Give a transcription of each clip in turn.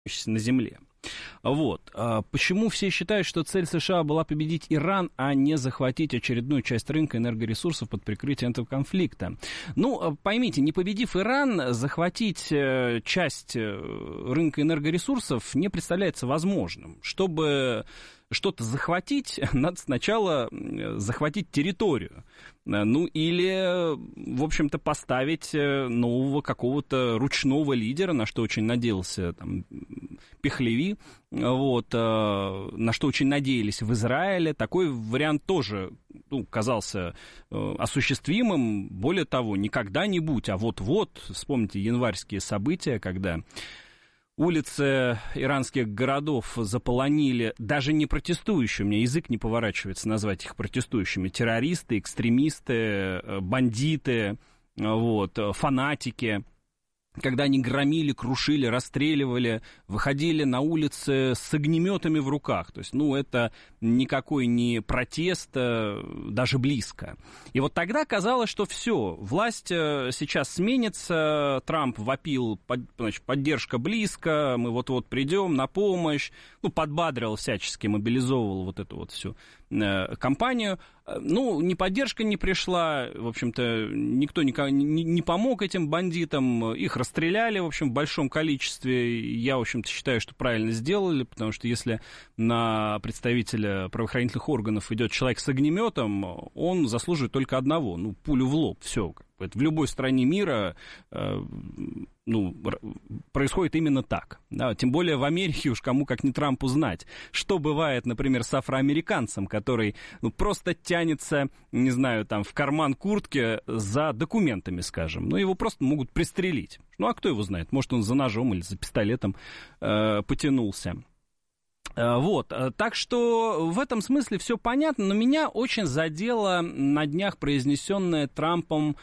на земле. Вот. Почему все считают, что цель США была победить Иран, а не захватить очередную часть рынка энергоресурсов под прикрытием этого конфликта? Ну, поймите, не победив Иран, захватить часть рынка энергоресурсов не представляется возможным. Чтобы что-то захватить, надо сначала захватить территорию. Ну, или, в общем-то, поставить нового какого-то ручного лидера, на что очень надеялся там Пехлеви, вот, на что очень надеялись в Израиле. Такой вариант тоже, ну, казался осуществимым. Более того, не когда-нибудь, а вот-вот, вспомните январские события, когда улицы иранских городов заполонили даже не протестующие, у меня язык не поворачивается назвать их протестующими, террористы, экстремисты, бандиты, вот, фанатики. Когда они громили, крушили, расстреливали, выходили на улицы с огнеметами в руках. То есть, ну, это никакой не протест, даже близко. И вот тогда казалось, что все, власть сейчас сменится, Трамп вопил, значит, поддержка близко, мы вот-вот придем на помощь, ну, подбадривал всячески, мобилизовывал вот эту вот всю кампанию. Ну, ни поддержка не пришла, в общем-то, никто не помог этим бандитам, их расстреляли, в общем, в большом количестве. Я, в общем-то, считаю, что правильно сделали, потому что если на представителя правоохранительных органов идет человек с огнеметом, он заслуживает только одного, ну, пулю в лоб, все. В любой стране мира, ну, происходит именно так. Да? Тем более в Америке уж кому как не Трампу знать, что бывает, например, с афроамериканцем, который, ну, просто тянется, не знаю, там, в карман куртки за документами, скажем. Ну, его просто могут пристрелить. Ну, а кто его знает? Может, он за ножом или за пистолетом потянулся. Вот, так что в этом смысле все понятно, но меня очень задело на днях произнесенное Трампом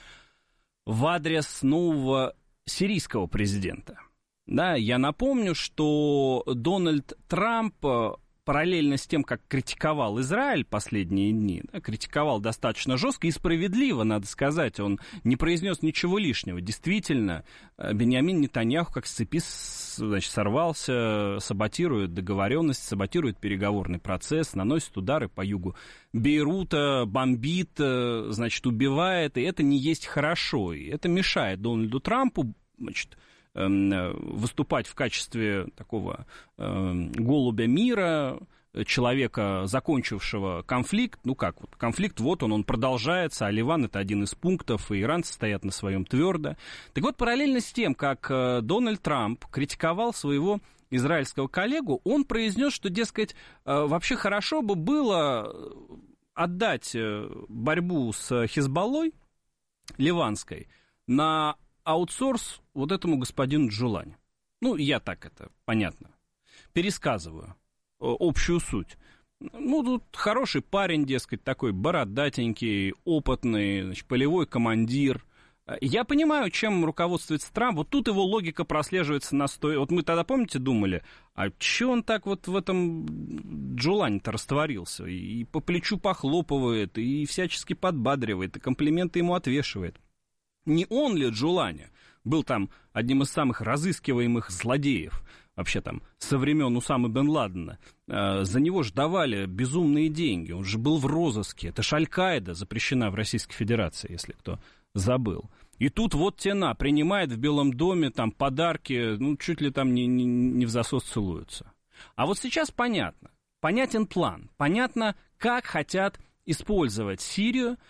в адрес нового сирийского президента. Да, я напомню, что Дональд Трамп параллельно с тем, как критиковал Израиль последние дни, да, критиковал достаточно жестко и справедливо, надо сказать, он не произнес ничего лишнего. Действительно, Биньямин Нетаньяху как с цепи, значит, сорвался, саботирует договоренность, саботирует переговорный процесс, наносит удары по югу Бейрута, бомбит, значит, убивает, и это не есть хорошо, и это мешает Дональду Трампу, значит, выступать в качестве такого голубя мира, человека, закончившего конфликт. Ну как, вот конфликт, вот он продолжается, а Ливан — это один из пунктов, и иранцы стоят на своем твердо. Так вот, параллельно с тем, как Дональд Трамп критиковал своего израильского коллегу, он произнес, что, дескать, вообще хорошо бы было отдать борьбу с Хизбаллой ливанской на аутсорс вот этому господину Джулани. Ну, я так это, понятно, пересказываю общую суть. Ну, тут хороший парень, дескать, такой бородатенький, опытный, значит, полевой командир. Я понимаю, чем руководствуется Трамп. Вот тут его логика прослеживается на 100. Вот мы тогда, помните, думали, а че он так вот в этом Джулане-то растворился? И по плечу похлопывает, и всячески подбадривает, и комплименты ему отвешивает. Не он ли Джулани был там одним из самых разыскиваемых злодеев, вообще там, со времен Усамы бен Ладена? За него же давали безумные деньги, он же был в розыске. Это ж Аль-Каида, запрещена в Российской Федерации, если кто забыл. И тут вот тена принимает в Белом доме там подарки, ну, чуть ли там не в засос целуются. А вот сейчас понятно, понятен план, понятно, как хотят использовать Сирию.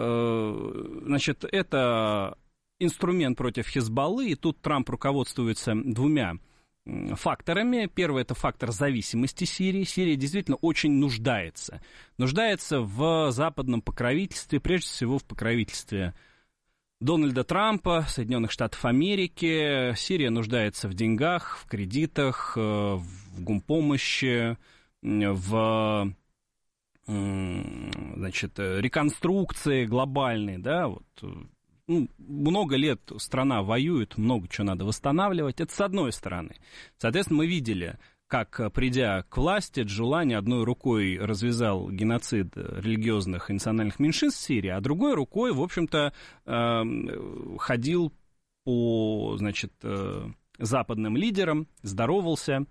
Значит, это инструмент против Хизбаллы, и тут Трамп руководствуется двумя факторами. Первый — это фактор зависимости Сирии. Сирия действительно очень нуждается в западном покровительстве, прежде всего в покровительстве Дональда Трампа, Соединенных Штатов Америки. Сирия нуждается в деньгах, в кредитах, в гумпомощи, в, значит, реконструкции глобальной, да, вот. Ну, много лет страна воюет, много чего надо восстанавливать. Это с одной стороны. Соответственно, мы видели, как, придя к власти, Джулани одной рукой развязал геноцид религиозных и национальных меньшинств в Сирии, а другой рукой, в общем-то, ходил по, значит, западным лидерам, здоровался